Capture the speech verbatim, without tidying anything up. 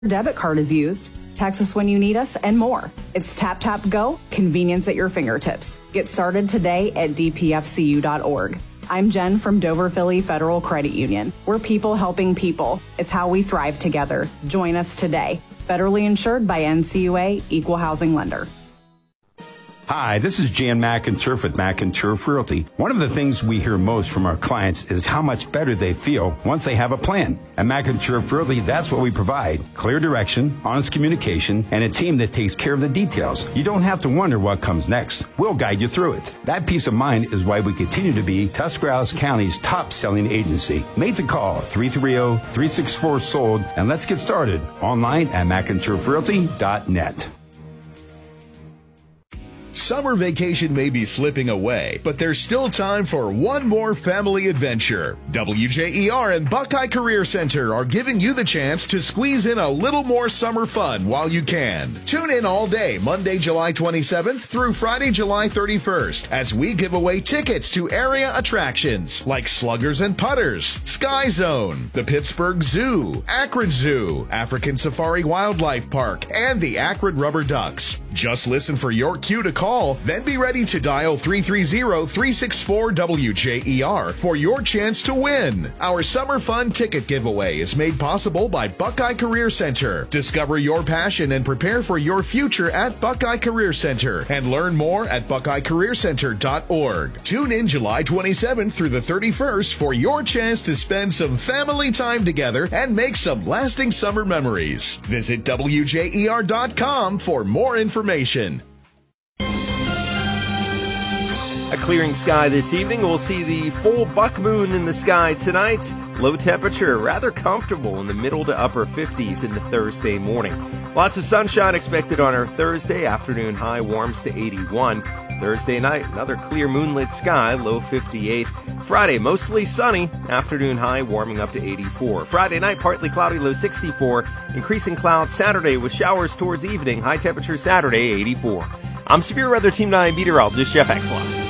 debit card is used, text us when you need us, and more. It's Tap Tap Go, convenience at your fingertips. Get started today at d p f c u dot org. I'm Jen from Dover Philly Federal Credit Union. We're people helping people. It's how we thrive together. Join us today. Federally insured by N C U A, Equal Housing Lender. Hi, this is Jan McInturf with McInturf Realty. One of the things we hear most from our clients is how much better they feel once they have a plan. At McInturf Realty, that's what we provide. Clear direction, honest communication, and a team that takes care of the details. You don't have to wonder what comes next. We'll guide you through it. That peace of mind is why we continue to be Tuscarawas County's top-selling agency. Make the call, three three zero, three six four, sold, and let's get started. Online at mcinturf realty dot net. Summer vacation may be slipping away, but there's still time for one more family adventure. W J E R and Buckeye Career Center are giving you the chance to squeeze in a little more summer fun while you can. Tune in all day, Monday, July twenty-seventh through Friday, July thirty-first, as we give away tickets to area attractions like Sluggers and Putters, Sky Zone, the Pittsburgh Zoo, Akron Zoo, African Safari Wildlife Park, and the Akron Rubber Ducks. Just listen for your cue to call, then be ready to dial three three zero, three six four, W J E R for your chance to win. Our Summer Fun Ticket Giveaway is made possible by Buckeye Career Center. Discover your passion and prepare for your future at Buckeye Career Center, and learn more at buckeye career center dot org. Tune in July twenty-seventh through the thirty-first for your chance to spend some family time together and make some lasting summer memories. Visit W J E R dot com for more information. Information. A clearing sky this evening. We'll see the full buck moon in the sky tonight. Low temperature, rather comfortable in the middle to upper fifties in the Thursday morning. Lots of sunshine expected on our Thursday. Afternoon high warms to eighty-one. Thursday night, another clear moonlit sky, low fifty-eight. Friday, mostly sunny. Afternoon high warming up to eighty-four. Friday night, partly cloudy, low sixty-four. Increasing clouds Saturday with showers towards evening. High temperature Saturday, eighty-four. I'm Severe Weather Team nine meteorologist Jeff Exlon.